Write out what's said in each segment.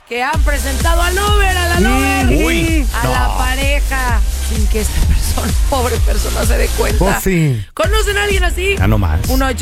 que han presentado al Lover, a la Lover, la pareja, sin que esta persona, pobre persona, se dé cuenta. Pues sí. ¿Conocen a alguien así? Ya no más.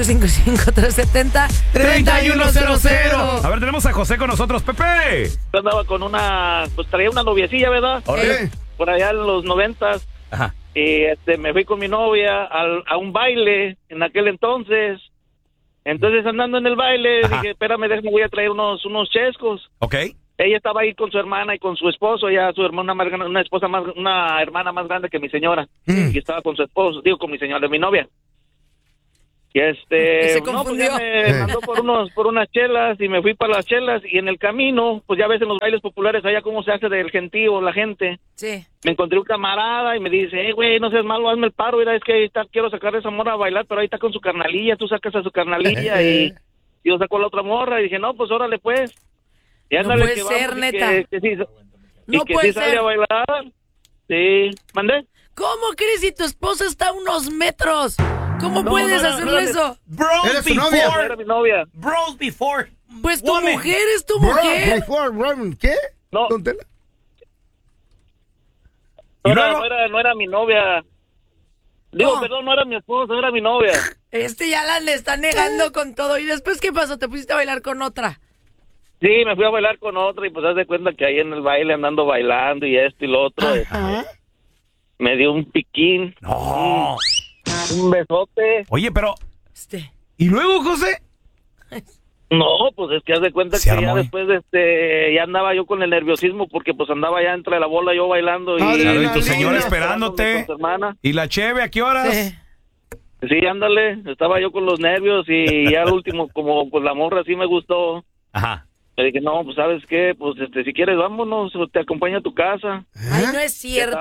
1-855-370-3100. A ver, tenemos a José con nosotros. Pepe. Yo andaba con pues traía una noviecilla, ¿verdad? Por allá en los 90s. Ajá. Y me fui con mi novia a un baile en aquel entonces. Entonces, andando en el baile, dije, espérame, déjame, voy a traer unos chescos. Ok. Ella estaba ahí con su hermana y con su esposo, ya su hermana una hermana más grande que mi señora. Y estaba con su esposo, con mi señora, mi novia. Y se pues confundió. ya me mandó por unas chelas y me fui para las chelas y en el camino, pues ya ves en los bailes populares allá cómo se hace del gentío, la gente. Sí. Me encontré un camarada y me dice, güey, no seas malo, hazme el paro, mira, es que ahí quiero sacar a esa morra a bailar, pero ahí está con su carnalilla, tú sacas a su carnalilla y yo saco a la otra morra y dije, no, pues órale pues. Y ándale, puede que ser, vamos, neta. que sí, No y que puede sí sale ser. a bailar. Sí, ¿mandé? ¿Cómo crees si tu esposa está a unos metros? ¿Cómo puedes hacerle eso? Bros ¿Eres su novia? No, era mi novia. Bros before. Pues tu woman. mujer es tu mujer. ¿Qué? No. ¿Don Tela? ¿Y luego? No era mi novia. Digo, No. perdón, no era mi esposa, era mi novia. Ya le está negando con todo. ¿Y después qué pasó? ¿Te pusiste a bailar con otra? Sí, me fui a bailar con otra y pues haz de cuenta que ahí en el baile andando bailando y esto y lo otro. Me dio un piquín. No. Un besote. Oye, pero... Este. ¿Y luego, José? No, pues es que haz de cuenta Se que ya armó, después ya andaba yo con el nerviosismo porque pues andaba ya entre la bola yo bailando y... Claro, y tu señora con esperándote. su hermana. ¿Y la cheve a qué horas? Sí. Sí, ándale, estaba yo con los nervios y ya al último, como pues la morra sí me gustó, Ajá. le dije, no, pues ¿sabes qué? Pues si quieres vámonos, te acompaño a tu casa. Ay, no es cierto.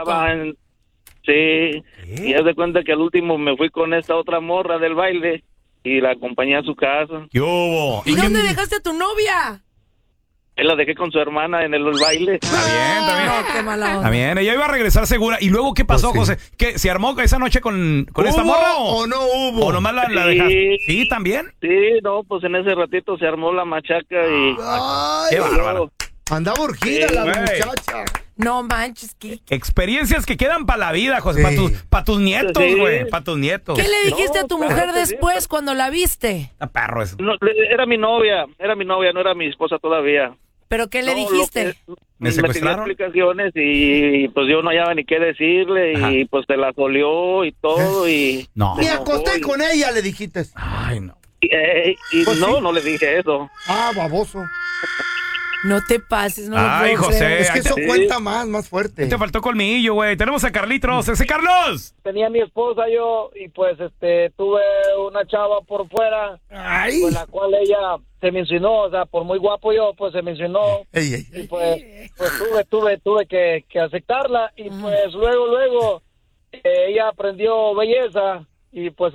Sí, y haz de cuenta que al último me fui con esta otra morra del baile y la acompañé a su casa. ¿Qué hubo? ¿Y dónde dejaste a tu novia? Él la dejé con su hermana en el baile. Está bien. No, qué mala onda. Está bien, ella iba a regresar segura. ¿Y luego qué pasó, Pues sí. José? ¿Qué, se armó esa noche con esta ¿Hubo morra o no hubo? ¿O nomás la Sí. dejaste? Sí, también. Sí, no, pues en ese ratito se armó la machaca y... Ay, Qué bárbaro. andaba urgida la güey. muchacha. No manches, ¿qué Experiencias que quedan para la vida, José. Sí. Para tus nietos, Sí. güey. Para tus nietos. le dijiste a tu claro mujer que sí. después cuando la viste? Está perro eso. No, era mi novia, no era mi esposa todavía. ¿Pero qué le No, dijiste? ¿Me pidió secuestraron? explicaciones y pues yo no hallaba ni qué decirle Ajá. y pues se la solió y todo y... No. Me acosté y- con ella, le dijiste. Ay, no. y Pues no, sí. no le dije eso. Ah, baboso. No te pases, no lo Ay, puedo José. creer. Es que eso Sí. cuenta más fuerte. Te faltó colmillo, güey. Tenemos a Carlitos. ¡Ese Carlos! Tenía mi esposa yo y pues tuve una chava por fuera Ay. con la cual ella se me insinuó, o sea, por muy guapo yo, pues se me insinuó. Ey. Y pues tuve que aceptarla y pues luego ella aprendió belleza y pues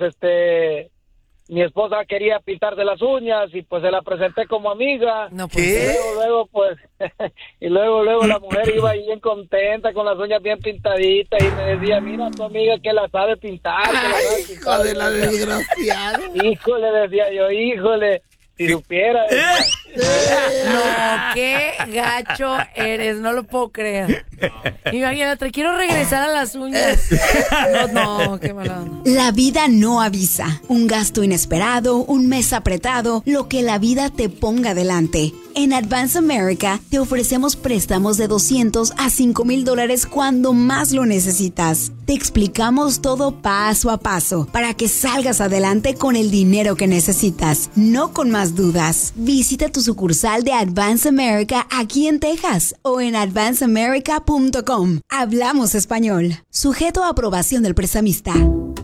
mi esposa quería pintarse las uñas y pues se la presenté como amiga. No ¿Qué? puede ser. Luego pues y luego la mujer iba ahí bien contenta con las uñas bien pintaditas y me decía, mira tu amiga que la sabe pintar, que la sabe Ay, pintar. hijo de la desgraciada. Híjole, decía yo, híjole, si supiera. decía. No, qué gacho eres, no lo puedo creer. Imagínate, quiero regresar a las uñas. No, qué mala onda. La vida no avisa. Un gasto inesperado, un mes apretado, lo que la vida te ponga delante. En Advance America te ofrecemos préstamos de $200 a $5,000 cuando más lo necesitas. Te explicamos todo paso a paso para que salgas adelante con el dinero que necesitas, no con más dudas. Visita tu sucursal de Advance America aquí en Texas o en advanceamerica.com. Hablamos español. Sujeto a aprobación del prestamista.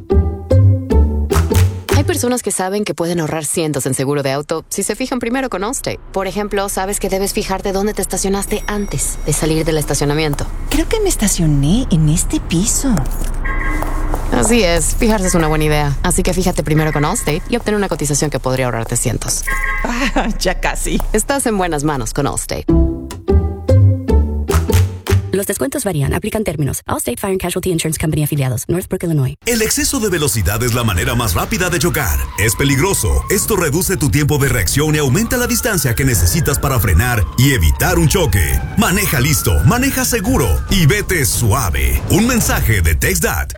Hay personas que saben que pueden ahorrar cientos en seguro de auto si se fijan primero con Allstate. Por ejemplo, sabes que debes fijarte dónde te estacionaste antes de salir del estacionamiento. Creo que me estacioné en este piso. Así es, fijarse es una buena idea. Así que fíjate primero con Allstate y obtén una cotización que podría ahorrarte cientos. Ah, ya casi. Estás en buenas manos con Allstate. Los descuentos varían. Aplican términos. Allstate Fire and Casualty Insurance Company afiliados. Northbrook, Illinois. El exceso de velocidad es la manera más rápida de chocar. Es peligroso. Esto reduce tu tiempo de reacción y aumenta la distancia que necesitas para frenar y evitar un choque. Maneja listo, maneja seguro y vete suave. Un mensaje de TextDat.